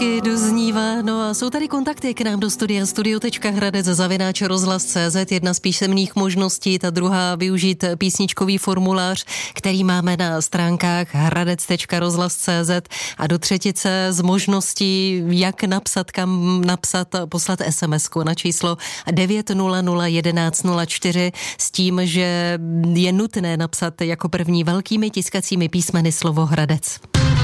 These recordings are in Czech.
Hezky doznívá. No a jsou tady kontakty k nám do studia. studio.hradec@rozhlas.cz. Jedna z písemných možností, ta druhá využít písničkový formulář, který máme na stránkách hradec.rozhlas.cz, a do třetice z možností, jak napsat, kam napsat, poslat SMS-ku na číslo 900 11 04 s tím, že je nutné napsat jako první velkými tiskacími písmeny slovo Hradec.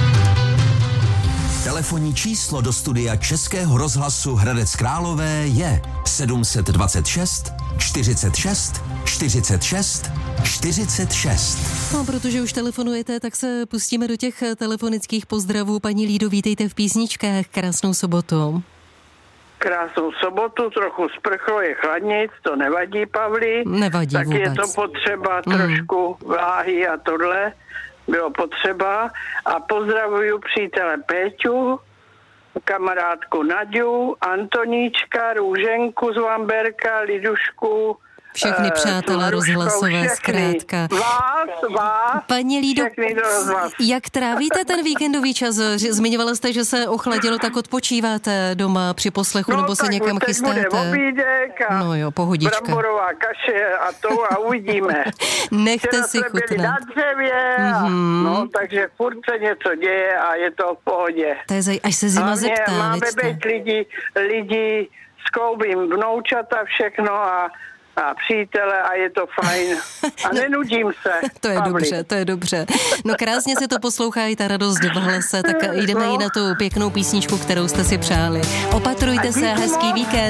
Telefonní číslo do studia Českého rozhlasu Hradec Králové je 726 46 46 46. No, protože už telefonujete, tak se pustíme do těch telefonických pozdravů. Paní Lído, vítejte v písničkách. Krásnou sobotu. Krásnou sobotu, trochu sprchlo, je chladnic, to nevadí, Pavli. Nevadí tak vůbec. Je to potřeba trošku vláhy a tohle bylo potřeba. A pozdravuju přítele Péťu, kamarádku Naďu, Antoníčka, Růženku z Vamberka, Lidušku, všechny přátelé rozhlasové, zkrátka. Vás, Paní Lído, rozhlas. jak trávíte ten víkendový čas? Zmiňovala jste, že se ochladilo, tak odpočíváte doma při poslechu, nebo se někam chystáte? Bude obídek a no jo, pohodička. bramborová kaše a to a uvidíme. Nechte si Včera jsme byli chutnat. na dřevě, no, takže furt se něco děje a je to v pohodě. To je až se zima Hlavně zeptá, máme veďte. být lidi skloubím vnoučata všechno a přítele a je to fajn. A nenudím se. To je Pavli. dobře, to je dobře. No krásně se to poslouchá i ta radost v hlase, tak jdeme i na tu pěknou písničku, kterou jste si přáli. Opatrujte se, hezký víkend.